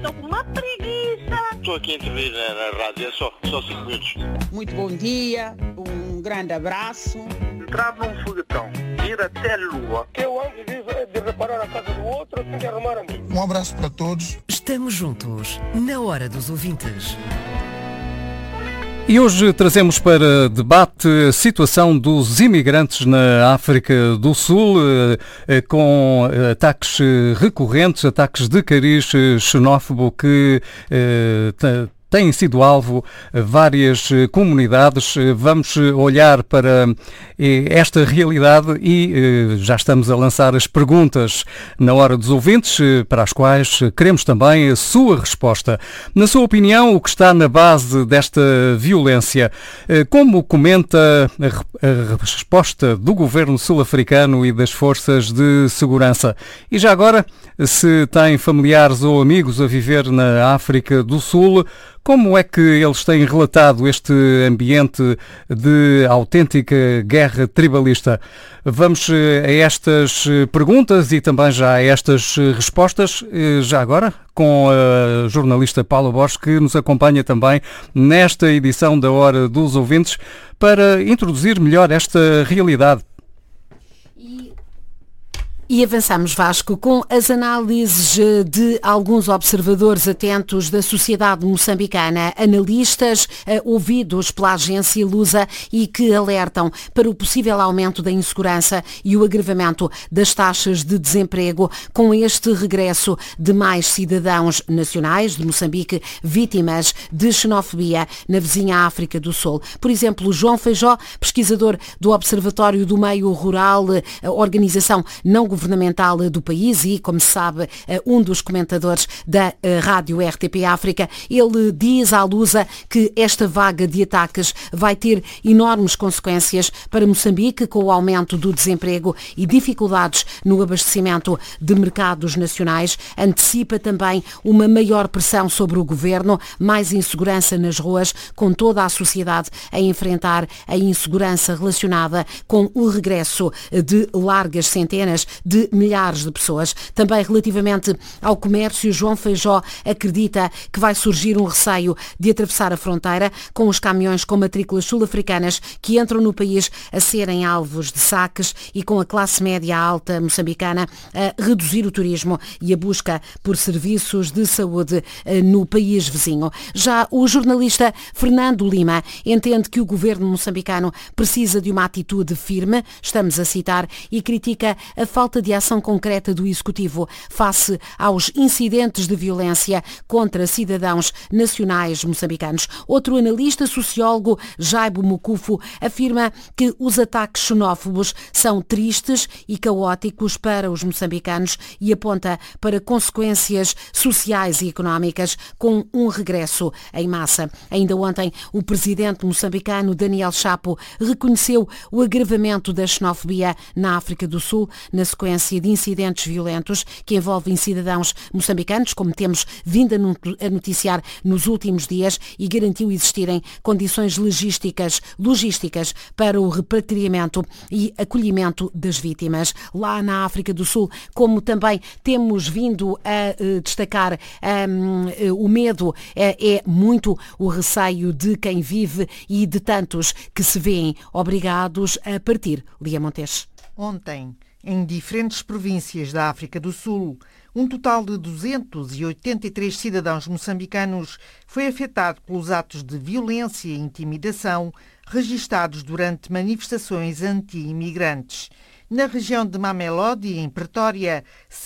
Estou com uma preguiça. Estou aqui a intervir na rádio, é só 5 minutos. Muito bom dia, um grande abraço. Entrar num foguetão, ir até a Lua. Eu antes de reparar a casa do outro, tenho que arrumar a minha. Um abraço para todos. Estamos juntos, na hora dos ouvintes. E hoje trazemos para debate a situação dos imigrantes na África do Sul, com ataques recorrentes, ataques de cariz xenófobo que têm sido alvo várias comunidades. Vamos olhar para esta realidade e já estamos a lançar as perguntas na hora dos ouvintes, para as quais queremos também a sua resposta. Na sua opinião, o que está na base desta violência? Como comenta a resposta do governo sul-africano e das forças de segurança? E já agora, se tem familiares ou amigos a viver na África do Sul, como é que eles têm relatado este ambiente de autêntica guerra tribalista? Vamos a estas perguntas e também já a estas respostas, já agora, com a jornalista Paula Borges, que nos acompanha também nesta edição da Hora dos Ouvintes, para introduzir melhor esta realidade. E avançamos, Vasco, com as análises de alguns observadores atentos da sociedade moçambicana, analistas ouvidos pela agência Lusa e que alertam para o possível aumento da insegurança e o agravamento das taxas de desemprego com este regresso de mais cidadãos nacionais de Moçambique vítimas de xenofobia na vizinha África do Sul. Por exemplo, João Feijó, pesquisador do Observatório do Meio Rural, a organização não governamental do país e, como se sabe, um dos comentadores da rádio RTP África, ele diz à Lusa que esta vaga de ataques vai ter enormes consequências para Moçambique, com o aumento do desemprego e dificuldades no abastecimento de mercados nacionais. Antecipa também uma maior pressão sobre o governo, mais insegurança nas ruas, com toda a sociedade a enfrentar a insegurança relacionada com o regresso de largas centenas de milhares de pessoas. Também relativamente ao comércio, João Feijó acredita que vai surgir um receio de atravessar a fronteira, com os caminhões com matrículas sul-africanas que entram no país a serem alvos de saques e com a classe média alta moçambicana a reduzir o turismo e a busca por serviços de saúde no país vizinho. Já o jornalista Fernando Lima entende que o governo moçambicano precisa de uma atitude firme, estamos a citar, e critica a falta de ação concreta do Executivo face aos incidentes de violência contra cidadãos nacionais moçambicanos. Outro analista, sociólogo, Jaibo Mukufo, afirma que os ataques xenófobos são tristes e caóticos para os moçambicanos e aponta para consequências sociais e económicas com um regresso em massa. Ainda ontem, o presidente moçambicano Daniel Chapo reconheceu o agravamento da xenofobia na África do Sul, na sequência de incidentes violentos que envolvem cidadãos moçambicanos, como temos vindo a noticiar nos últimos dias, e garantiu existirem condições logísticas para o repatriamento e acolhimento das vítimas. Lá na África do Sul, como também temos vindo a destacar, o medo é muito o receio de quem vive e de tantos que se veem obrigados a partir. Lia Montes. Ontem, em diferentes províncias da África do Sul, um total de 283 cidadãos moçambicanos foi afetado pelos atos de violência e intimidação registados durante manifestações anti-imigrantes. Na região de Mamelodi, em Pretória,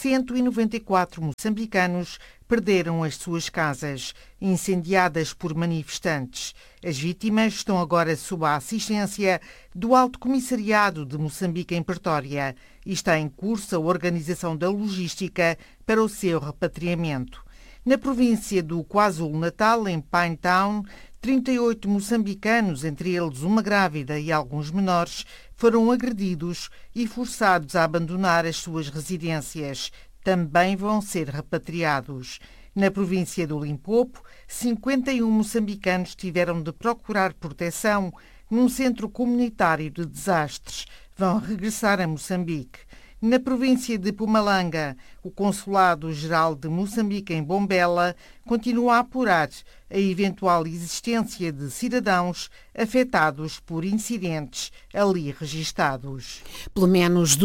194 moçambicanos perderam as suas casas, incendiadas por manifestantes. As vítimas estão agora sob a assistência do Alto Comissariado de Moçambique em Pretória e está em curso a organização da logística para o seu repatriamento. Na província do KwaZulu-Natal, em Pinetown, 38 moçambicanos, entre eles uma grávida e alguns menores, foram agredidos e forçados a abandonar as suas residências. Também vão ser repatriados. Na província do Limpopo, 51 moçambicanos tiveram de procurar proteção num centro comunitário de desastres. Vão regressar a Moçambique. Na província de Mpumalanga, o Consulado-Geral de Moçambique em Bombela continua a apurar a eventual existência de cidadãos afetados por incidentes ali registados. Pelo menos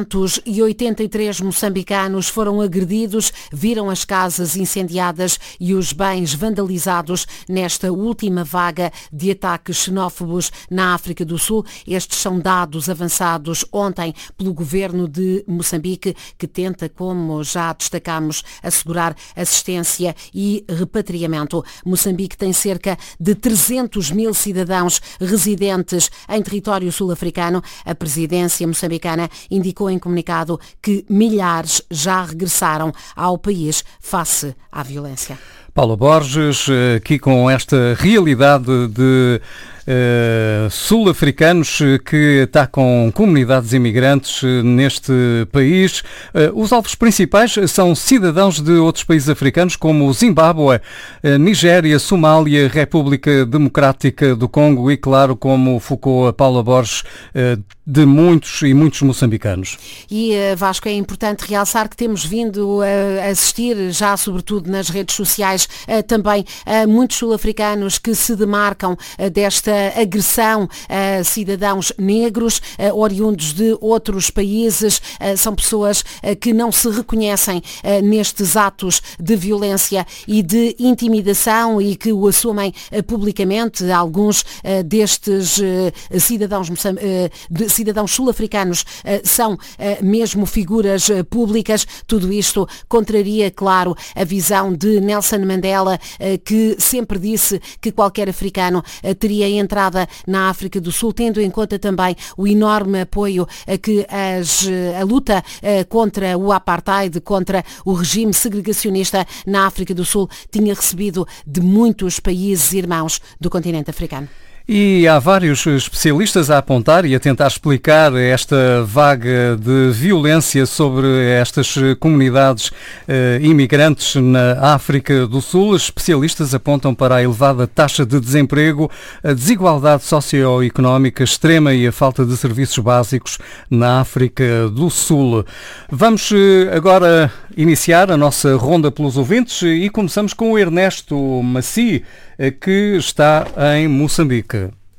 283 moçambicanos foram agredidos, viram as casas incendiadas e os bens vandalizados nesta última vaga de ataques xenófobos na África do Sul. Estes são dados avançados ontem pelo governo de Moçambique, que tenta, como já destacamos, assegurar assistência e repatriamento. Moçambique tem cerca de 300 mil cidadãos residentes em território sul-africano. A presidência moçambicana indicou em comunicado que milhares já regressaram ao país face à violência. Paula Borges, aqui com esta realidade de sul-africanos que atacam comunidades imigrantes neste país. Os alvos principais são cidadãos de outros países africanos como Zimbábue, Nigéria, Somália, República Democrática do Congo e, claro, como focou a Paula Borges, de muitos e muitos moçambicanos. E, Vasco, é importante realçar que temos vindo a assistir, já sobretudo nas redes sociais, também a muitos sul-africanos que se demarcam desta agressão a cidadãos negros, oriundos de outros países. São pessoas que não se reconhecem nestes atos de violência e de intimidação e que o assumem publicamente. Alguns destes cidadãos sul-africanos são mesmo figuras públicas. Tudo isto contraria, claro, a visão de Nelson Mandela, que sempre disse que qualquer africano teria entrada na África do Sul, tendo em conta também o enorme apoio que a luta contra o apartheid, contra o regime segregacionista na África do Sul tinha recebido de muitos países irmãos do continente africano. E há vários especialistas a apontar e a tentar explicar esta vaga de violência sobre estas comunidades imigrantes na África do Sul. Especialistas apontam para a elevada taxa de desemprego, a desigualdade socioeconómica extrema e a falta de serviços básicos na África do Sul. Vamos agora iniciar a nossa ronda pelos ouvintes e começamos com o Ernesto Maci, que está em Moçambique.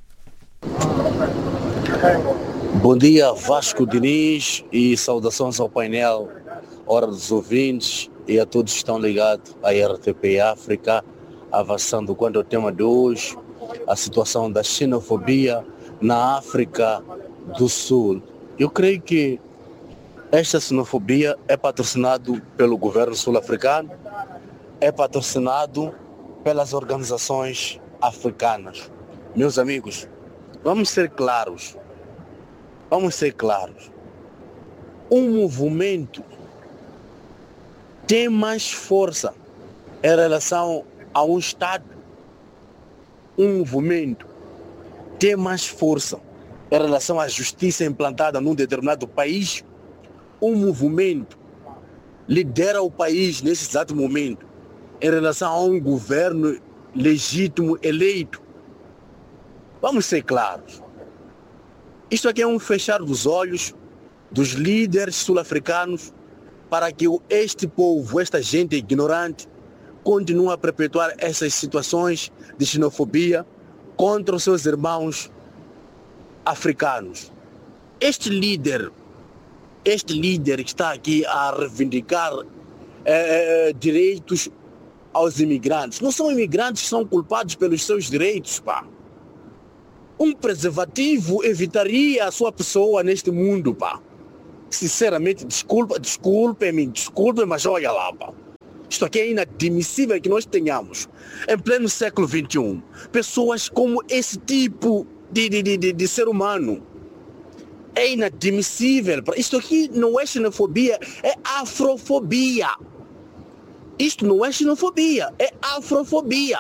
Bom dia, Vasco Diniz, e saudações ao painel Hora dos Ouvintes e a todos que estão ligados à RTP África, avançando quanto ao tema de hoje, a situação da xenofobia na África do Sul. Eu creio que esta xenofobia é patrocinado pelo governo sul-africano, é patrocinado pelas organizações africanas. Meus amigos, vamos ser claros. Um movimento tem mais força em relação a um Estado. Um movimento tem mais força em relação à justiça implantada num determinado país. Um movimento lidera o país nesse exato momento em relação a um governo legítimo eleito. Vamos ser claros. Isto aqui é um fechar dos olhos dos líderes sul-africanos para que este povo, esta gente ignorante, continue a perpetuar essas situações de xenofobia contra os seus irmãos africanos. Este líder que está aqui a reivindicar direitos aos imigrantes. Não são imigrantes que são culpados pelos seus direitos, pá. Um preservativo evitaria a sua pessoa neste mundo, pá. Sinceramente, desculpem, mas olha lá, pá. Isto aqui é inadmissível que nós tenhamos, em pleno século XXI, pessoas como esse tipo de ser humano. É inadmissível. Isto aqui não é xenofobia, é afrofobia. Isto não é xenofobia, é afrofobia.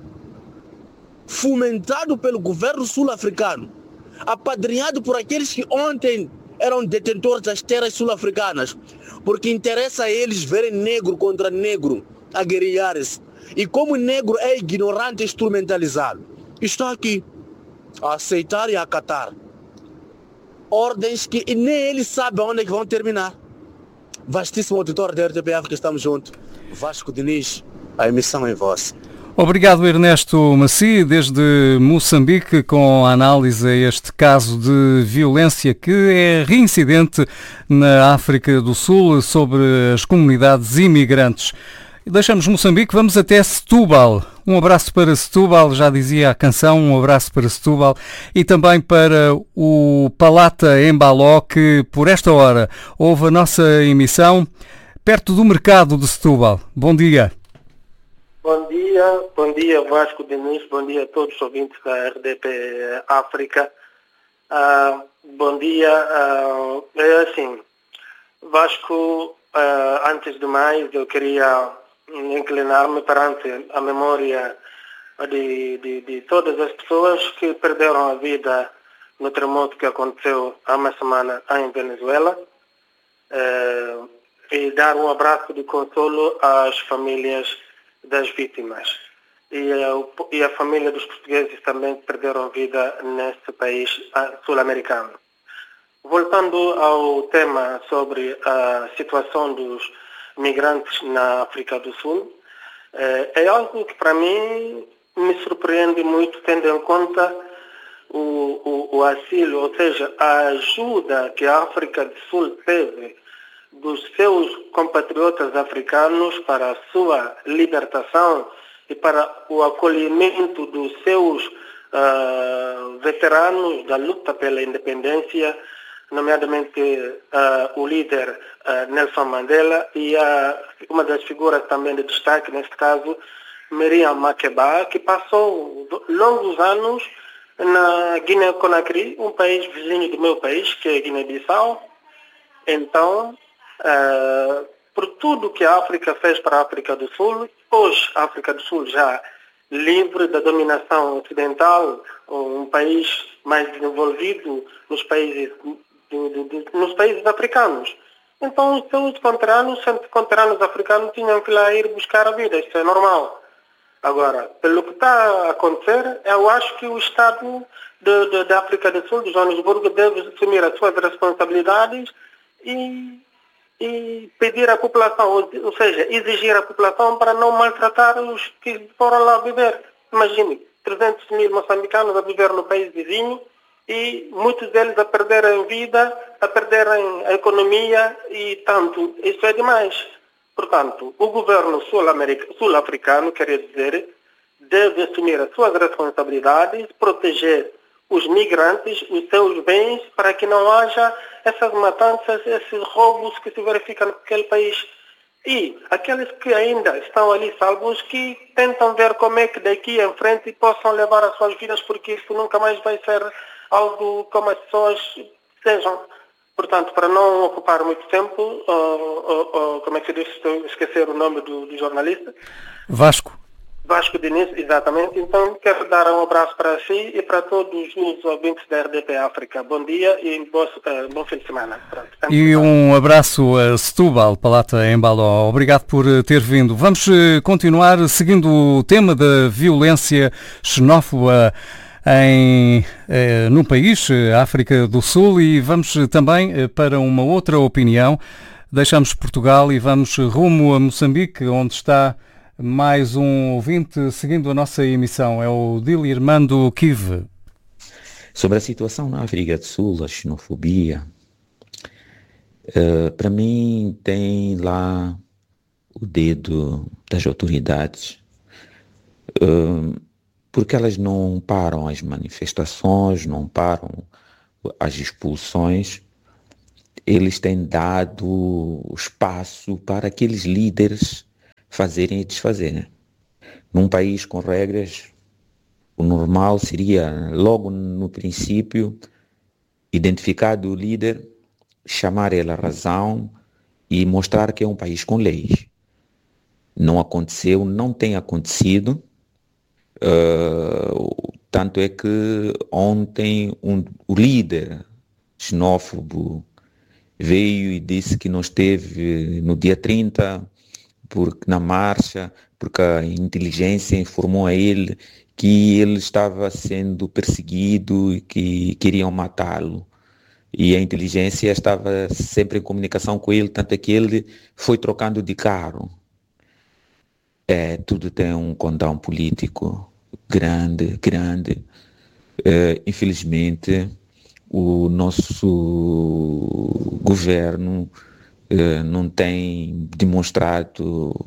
Fomentado pelo governo sul-africano, apadrinhado por aqueles que ontem eram detentores das terras sul-africanas, porque interessa a eles verem negro contra negro a guerrear-se. E como negro é ignorante e instrumentalizado, está aqui a aceitar e a acatar. ordens que nem eles sabem onde é que vão terminar. Vastíssimo auditório da RDP África, estamos juntos. Vasco Diniz, a emissão é vossa. Obrigado, Ernesto Maci, desde Moçambique, com a análise a este caso de violência que é reincidente na África do Sul sobre as comunidades imigrantes. Deixamos Moçambique, vamos até Setúbal. Um abraço para Setúbal, já dizia a canção, um abraço para Setúbal e também para o Palata Embaló, que por esta hora ouve a nossa emissão perto do mercado de Setúbal. Bom dia. Bom dia Vasco Diniz, bom dia a todos os ouvintes da RDP África. Bom dia, é assim, Vasco, antes de mais eu queria inclinar-me perante a memória de todas as pessoas que perderam a vida no terremoto que aconteceu há uma semana em Venezuela, e dar um abraço de consolo às famílias das vítimas e a família dos portugueses também que perderam vida nesse país sul-americano. Voltando ao tema sobre a situação dos migrantes na África do Sul, é algo que para mim me surpreende muito, tendo em conta o asilo, ou seja, a ajuda que a África do Sul teve dos seus compatriotas africanos para a sua libertação e para o acolhimento dos seus veteranos da luta pela independência, nomeadamente o líder Nelson Mandela e uma das figuras também de destaque, neste caso, Miriam Makeba, que passou longos anos na Guiné-Conakry, um país vizinho do meu país, que é Guiné-Bissau. Então, por tudo que a África fez para a África do Sul, hoje a África do Sul já livre da dominação ocidental, um país mais desenvolvido nos países africanos. Então os seus conterrâneos africanos tinham que lá ir buscar a vida, isso é normal. Agora, pelo que está a acontecer, eu acho que o Estado da África do Sul, de Joanesburgo, deve assumir as suas responsabilidades e pedir à população, ou seja, exigir à população para não maltratar os que foram lá viver. Imagine, 300 mil moçambicanos a viver no país vizinho e muitos deles a perderem vida, a perderem a economia e tanto. Isso é demais. Portanto, o governo sul-africano, quer dizer, deve assumir as suas responsabilidades, proteger os migrantes, os seus bens, para que não haja essas matanças, esses roubos que se verificam naquele país. E aqueles que ainda estão ali salvos, que tentam ver como é que daqui em frente possam levar as suas vidas, porque isso nunca mais vai ser algo como as pessoas sejam. Portanto, para não ocupar muito tempo, como é que se diz, esquecer o nome do jornalista? Vasco Diniz, exatamente. Então, quero dar um abraço para si e para todos os ouvintes da RDP África. Bom dia e bom fim de semana. Pronto. E um abraço a Setúbal, Palata Embaló. Obrigado por ter vindo. Vamos continuar seguindo o tema da violência xenófoba no país, África do Sul, e vamos também para uma outra opinião. Deixamos Portugal e vamos rumo a Moçambique, onde está mais um ouvinte seguindo a nossa emissão, é o Dilirmando Kive. Sobre a situação na África do Sul, a xenofobia, para mim tem lá o dedo das autoridades, porque elas não param as manifestações, não param as expulsões. Eles têm dado espaço para aqueles líderes fazerem e desfazerem. Num país com regras, o normal seria, logo no princípio, identificado o líder, chamar ele à razão e mostrar que é um país com leis. Não aconteceu, não tem acontecido. Tanto é que ontem o líder xenófobo veio e disse que não esteve no dia 30 na marcha, porque a inteligência informou a ele que ele estava sendo perseguido e que queriam matá-lo. E a inteligência estava sempre em comunicação com ele, tanto é que ele foi trocando de carro. Tudo tem um condão político grande. Infelizmente, o nosso governo não tem demonstrado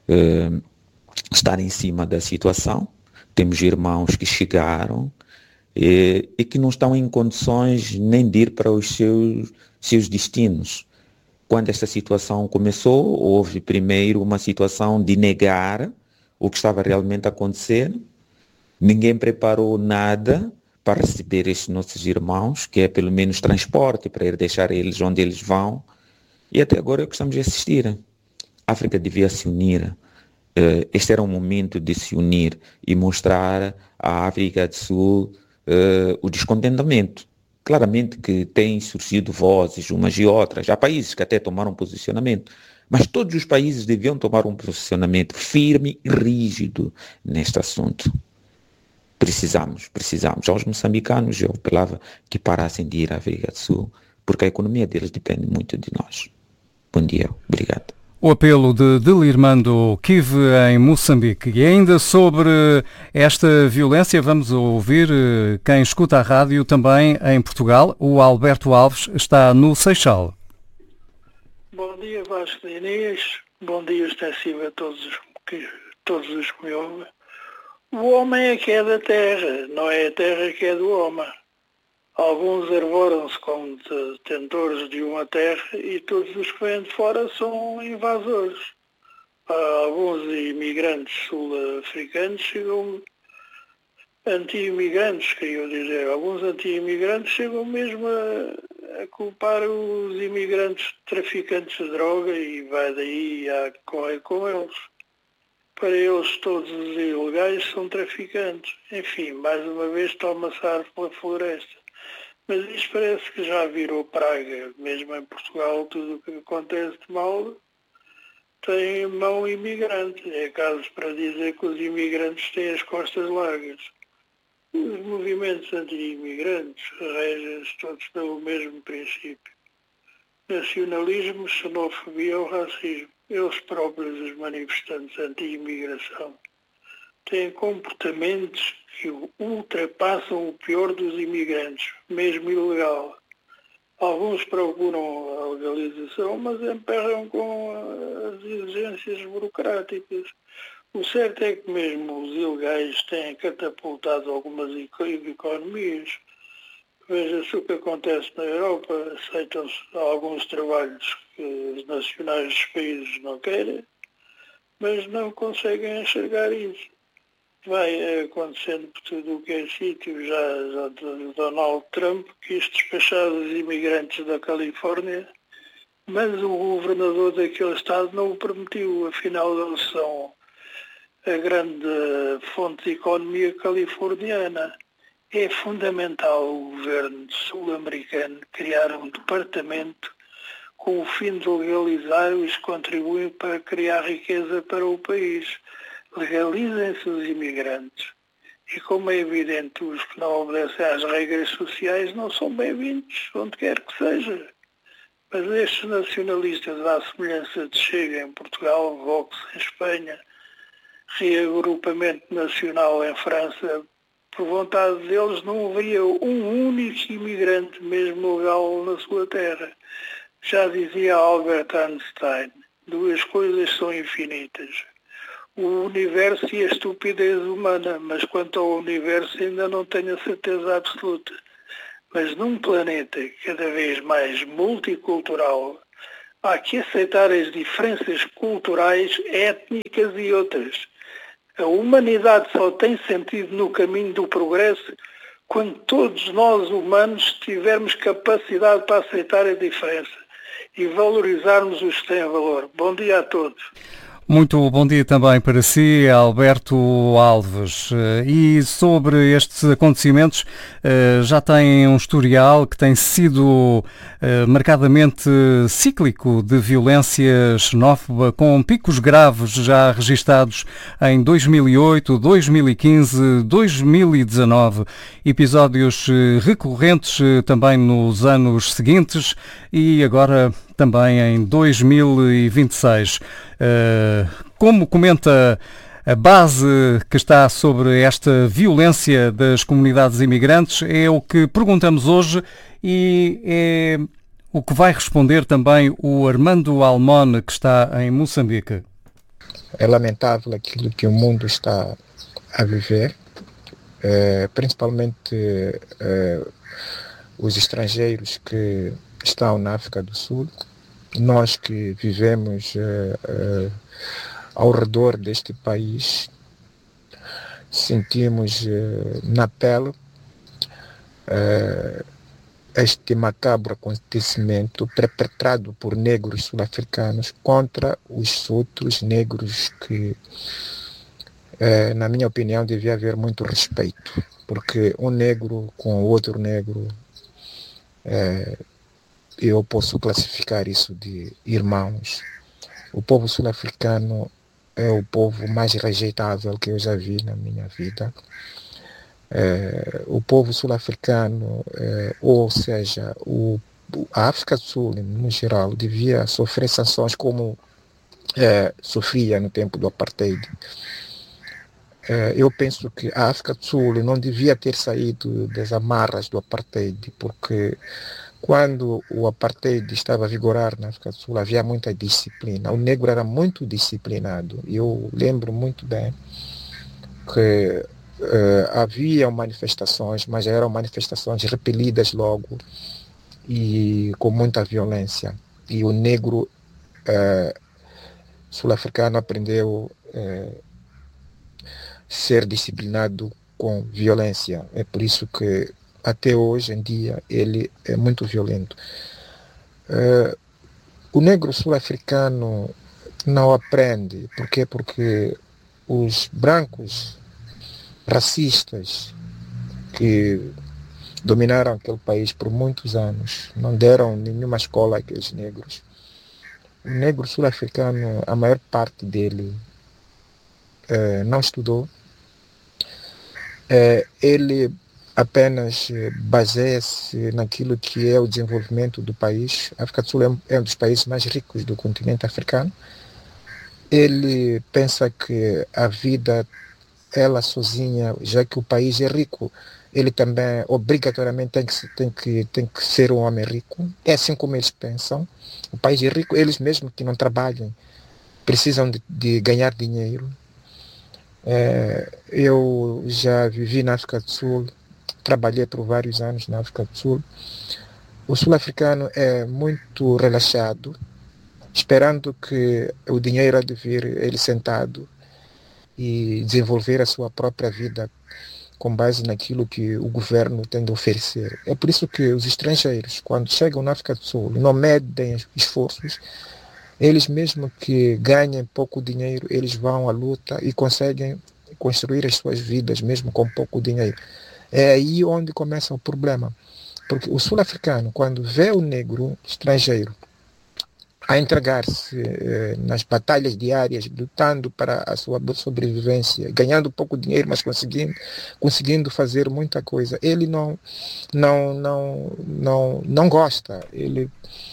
estar em cima da situação. Temos irmãos que chegaram e que não estão em condições nem de ir para os seus destinos. Quando esta situação começou, houve primeiro uma situação de negar o que estava realmente a acontecer. Ninguém preparou nada para receber estes nossos irmãos, que é pelo menos transporte, para ir deixar eles onde eles vão. E até agora é o que estamos a assistir. A África devia se unir. Este era um momento de se unir e mostrar à África do Sul o descontentamento. Claramente que têm surgido vozes, umas e outras. Há países que até tomaram posicionamento, mas todos os países deviam tomar um posicionamento firme e rígido neste assunto. Precisamos. Aos moçambicanos, eu apelava que parassem de ir à África do Sul, porque a economia deles depende muito de nós. Bom dia, obrigado. O apelo de Delirmando Kive em Moçambique. E ainda sobre esta violência, vamos ouvir quem escuta a rádio também em Portugal. O Alberto Alves está no Seixal. Bom dia, Vasco de Inês. Bom dia extensivo a todos os que me ouvem. O homem é que é da terra, não é a terra que é do homem. Alguns arvoram-se como detentores de uma terra e todos os que vêm de fora são invasores. Alguns imigrantes sul-africanos chegam, anti-imigrantes, queria dizer, alguns anti-imigrantes chegam mesmo a culpar os imigrantes traficantes de droga e vai daí a correr com eles. Para eles todos os ilegais são traficantes. Enfim, mais uma vez toma-se árvore pela floresta. Mas isto parece que já virou praga. Mesmo em Portugal, tudo o que acontece de mal tem mão imigrante. É caso para dizer que os imigrantes têm as costas largas. Os movimentos anti-imigrantes regem-se todos pelo mesmo princípio. Nacionalismo, xenofobia ou racismo. Eles próprios, os manifestantes anti-imigração, têm comportamentos que ultrapassam o pior dos imigrantes, mesmo ilegal. Alguns procuram a legalização, mas emperram com as exigências burocráticas. O certo é que mesmo os ilegais têm catapultado algumas economias. Veja-se o que acontece na Europa, aceitam-se alguns trabalhos que os nacionais dos países não querem, mas não conseguem enxergar isso. Vai acontecendo por tudo o que é sítio, já de Donald Trump quis despachar os imigrantes da Califórnia, mas o governador daquele estado não o permitiu, afinal eles são a grande fonte de economia californiana. É fundamental o governo sul-americano criar um departamento com o fim de legalizar os que contribuem para criar riqueza para o país. Legalizem-se os imigrantes. E como é evidente, os que não obedecem às regras sociais não são bem-vindos, onde quer que seja. Mas estes nacionalistas, à semelhança de Chega em Portugal, Vox em Espanha, Reagrupamento Nacional em França, por vontade deles não haveria um único imigrante mesmo legal na sua terra. Já dizia Albert Einstein, duas coisas são infinitas: o universo e a estupidez humana, mas quanto ao universo ainda não tenho a certeza absoluta. Mas num planeta cada vez mais multicultural, há que aceitar as diferenças culturais, étnicas e outras. A humanidade só tem sentido no caminho do progresso quando todos nós humanos tivermos capacidade para aceitar a diferença e valorizarmos os que têm valor. Bom dia a todos. Muito bom dia também para si, Alberto Alves. E sobre estes acontecimentos, já tem um historial que tem sido marcadamente cíclico de violência xenófoba, com picos graves já registados em 2008, 2015, 2019, episódios recorrentes também nos anos seguintes e agora também em 2026. Como comenta a base que está sobre esta violência das comunidades imigrantes, é o que perguntamos hoje e é o que vai responder também o Armando Almone, que está em Moçambique. É lamentável aquilo que o mundo está a viver, principalmente os estrangeiros que estão na África do Sul. Nós que vivemos ao redor deste país sentimos na pele este macabro acontecimento perpetrado por negros sul-africanos contra os outros negros que, na minha opinião, devia haver muito respeito, porque um negro com outro negro, eu posso classificar isso de irmãos. O povo sul-africano é o povo mais rejeitável que eu já vi na minha vida. O povo sul-africano, ou seja, a África do Sul, no geral, devia sofrer sanções como sofria no tempo do apartheid. Eu penso que a África do Sul não devia ter saído das amarras do apartheid, porque quando o apartheid estava a vigorar na África do Sul, havia muita disciplina. O negro era muito disciplinado. Eu lembro muito bem que havia manifestações, mas eram manifestações repelidas logo e com muita violência. E o negro sul-africano aprendeu ser disciplinado com violência. É por isso que até hoje em dia ele é muito violento. O negro sul-africano não aprende. Por quê? Porque os brancos racistas que dominaram aquele país por muitos anos não deram nenhuma escola àqueles negros. O negro sul-africano, a maior parte dele não estudou. Ele apenas baseia-se naquilo que é o desenvolvimento do país. A África do Sul é um dos países mais ricos do continente africano. Ele pensa que a vida, ela sozinha, já que o país é rico, ele também obrigatoriamente tem que ser um homem rico. É assim como eles pensam. O país é rico, eles mesmo que não trabalhem, precisam de ganhar dinheiro. Eu já vivi na África do Sul, trabalhei por vários anos na África do Sul. O sul-africano é muito relaxado, esperando que o dinheiro há de vir ele sentado e desenvolver a sua própria vida com base naquilo que o governo tem de oferecer. É por isso que os estrangeiros, quando chegam na África do Sul, não medem esforços. Eles mesmo que ganhem pouco dinheiro, eles vão à luta e conseguem construir as suas vidas mesmo com pouco dinheiro. É aí onde começa o problema. Porque o sul-africano, quando vê o negro estrangeiro a entregar-se nas batalhas diárias, lutando para a sua sobrevivência, ganhando pouco dinheiro, mas conseguindo fazer muita coisa, ele não gosta. Ele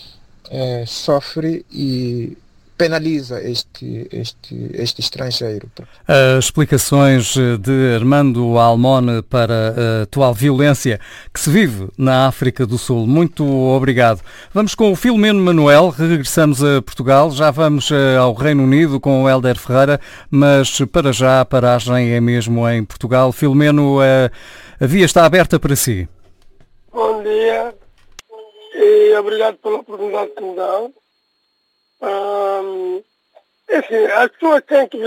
sofre e penaliza este estrangeiro. As explicações de Armando Almone para a atual violência que se vive na África do Sul. Muito obrigado. Vamos com o Filomeno Manuel, regressamos a Portugal, já vamos ao Reino Unido com o Hélder Ferreira, mas para já a paragem é mesmo em Portugal. Filomeno, a via está aberta para si. Bom dia e obrigado pela oportunidade que me dão. Assim, as pessoas têm que